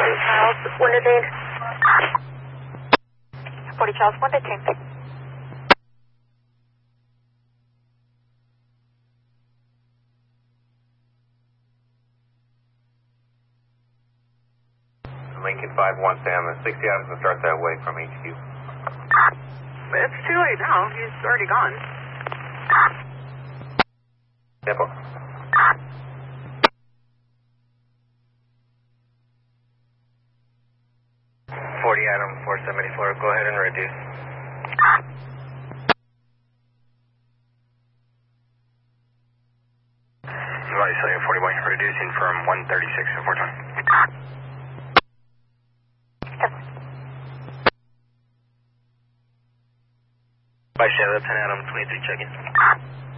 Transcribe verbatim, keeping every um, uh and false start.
Charles, one detained. forty Charles, one detained. Lincoln five one Sam, sixty items to start that way from H Q. It's too late now. He's already gone. Depot. forty Adam, four seventy-four, go ahead and reduce. Somebody saying forty-one, reducing from one thirty-six to four twenty. By Shadow, ten Adam, twenty-three, check in.